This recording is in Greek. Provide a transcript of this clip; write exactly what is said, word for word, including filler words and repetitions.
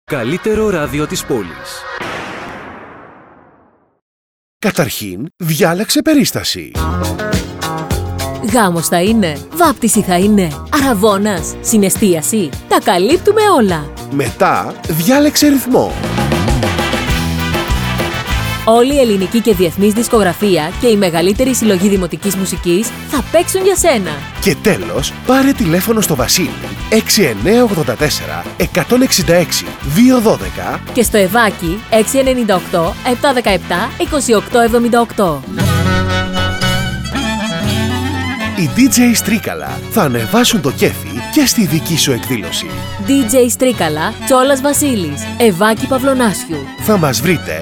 Καλύτερο ράδιο της πόλης. Καταρχήν, διάλεξε περίσταση. Γάμος θα είναι, βάπτιση θα είναι, αραβώνας, συναισθίαση. Τα καλύπτουμε όλα. Μετά, διάλεξε ρυθμό. Όλη η ελληνική και διεθνής δισκογραφία και η μεγαλύτερη συλλογή δημοτικής μουσικής θα παίξουν για σένα. Και τέλος, πάρε τηλέφωνο στο Βασίλη έξι εννιά οκτώ τέσσερα εκατόν εξήντα έξι διακόσια δώδεκα και στο Ευάκι έξι εννιά οκτώ επτακόσια δεκαεπτά είκοσι οκτώ εβδομήντα οκτώ. Οι ντι τζέι Στρίκαλα θα ανεβάσουν το κέφι και στη δική σου εκδήλωση. ντι τζέι Στρίκαλα, Τσόλας Βασίλης, Ευάκι Παυλονάσιου. Θα μας βρείτε